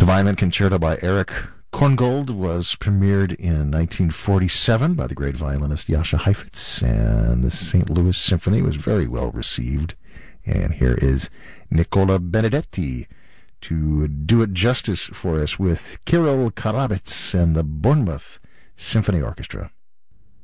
Violin Concerto by Eric Korngold was premiered in 1947 by the great violinist Jascha Heifetz, and the St. Louis Symphony was very well received. And here is Nicola Benedetti to do it justice for us with Kirill Karabets and the Bournemouth Symphony Orchestra.